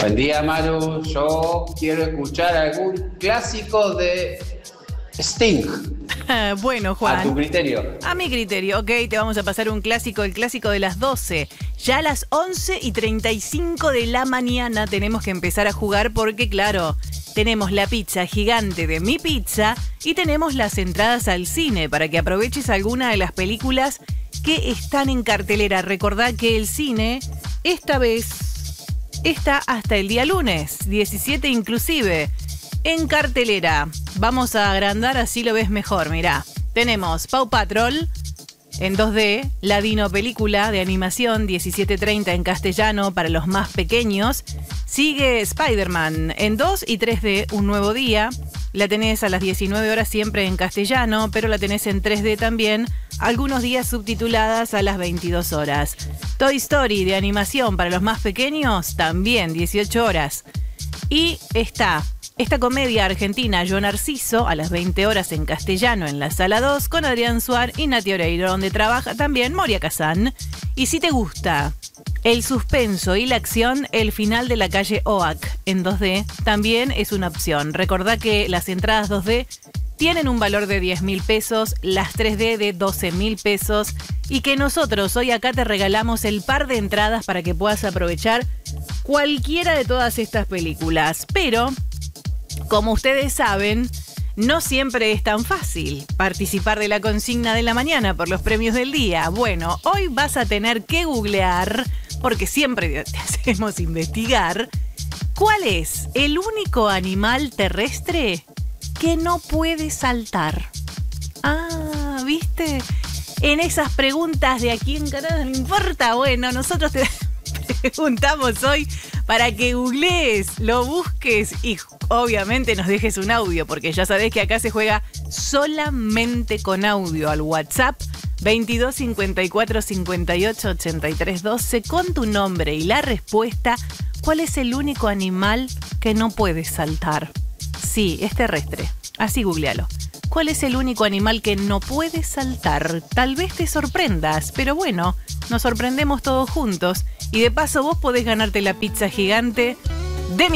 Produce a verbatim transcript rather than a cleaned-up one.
Buen día, Maru. Yo quiero escuchar algún clásico de Sting. Bueno, Juan. A tu criterio. A mi criterio, ok, te vamos a pasar un clásico, el clásico de las doce. Ya a las once y treinta y cinco de la mañana tenemos que empezar a jugar porque, claro, tenemos la pizza gigante de Mi Pizza y tenemos las entradas al cine para que aproveches alguna de las películas que están en cartelera. Recordá que el cine, esta vez, está hasta el día lunes, diecisiete inclusive. En cartelera, vamos a agrandar así lo ves mejor, mirá. Tenemos Paw Patrol en dos D, Ladino película de animación, diecisiete treinta en castellano para los más pequeños. Sigue Spider-Man en dos y tres D, Un Nuevo Día. La tenés a las diecinueve horas siempre en castellano, pero la tenés en tres D también, algunos días subtituladas a las veintidós horas. Toy Story de animación para los más pequeños, también dieciocho horas. Y está esta comedia argentina, Yo Narciso, a las veinte horas en castellano en la sala dos, con Adrián Suar y Nati Oreiro, donde trabaja también Moria Kazan. Y si te gusta el suspenso y la acción, El final de la calle Oak en dos D también es una opción. Recordá que las entradas dos D tienen un valor de diez mil pesos, las tres D de doce mil pesos, y que nosotros hoy acá te regalamos el par de entradas para que puedas aprovechar cualquiera de todas estas películas. Pero, como ustedes saben, no siempre es tan fácil participar de la consigna de la mañana por los premios del día. Bueno, hoy vas a tener que googlear, porque siempre te hacemos investigar, ¿cuál es el único animal terrestre que no puede saltar? Ah, ¿viste? En esas preguntas de a quién carajo le importa, bueno, nosotros te preguntamos hoy para que googlees, lo busques y obviamente nos dejes un audio, porque ya sabés que acá se juega solamente con audio al WhatsApp veintidós cincuenta y cuatro cincuenta y ocho ochenta y tres doce con tu nombre y la respuesta. ¿Cuál es el único animal que no puede saltar? Sí, es terrestre. Así googlealo. ¿Cuál es el único animal que no puede saltar? Tal vez te sorprendas, pero bueno, nos sorprendemos todos juntos. Y de paso vos podés ganarte la pizza gigante